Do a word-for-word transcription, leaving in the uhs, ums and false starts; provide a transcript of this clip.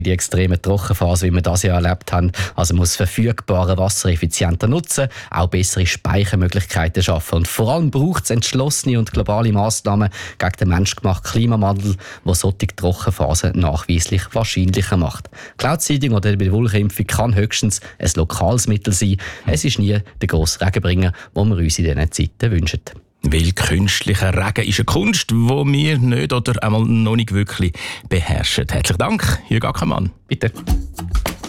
die extreme Trockenphase, wie wir das ja erlebt haben. Also muss verfügbare Wasser effizienter nutzen, auch bessere Speichermöglichkeiten schaffen. Und vor allem braucht es entschlossene und globale Massnahmen gegen den menschgemachten Klimawandel, der solche Trockenphasen nachweislich wahrscheinlicher macht. Cloud-Seeding oder die Bewulchimpfung kann höchstens ein lokales Mittel sein. Es ist nie der grosse Regenbringer, den wir uns in diesen Zeiten wünschen. Weil künstlicher Regen ist eine Kunst, die wir nicht oder einmal noch nicht wirklich beherrschen. Herzlichen Dank, Jürg Ackermann. Bitte.